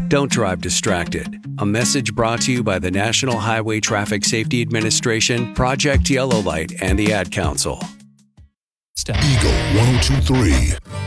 Don't drive distracted. A message brought to you by the National Highway Traffic Safety Administration, Project Yellow Light, and the Ad Council. Eagle 102.3.